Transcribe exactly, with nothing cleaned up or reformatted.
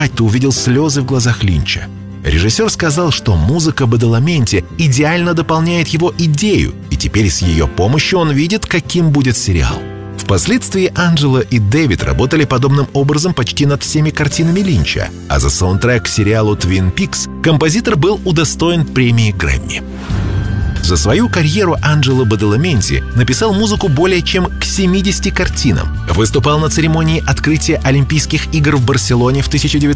ты увидел слезы в глазах Линча. Режиссер сказал, что музыка Бадаламенти идеально дополняет его идею, и теперь с ее помощью он видит, каким будет сериал. Впоследствии Анджело и Дэвид работали подобным образом почти над всеми картинами Линча, а за саундтрек к сериалу «Твин Пикс» композитор был удостоен премии Грэмми. За свою карьеру Анджело Бадаламенти написал музыку более чем к семидесяти картинам. Выступал на церемонии открытия Олимпийских игр в Барселоне в тысяча девятьсот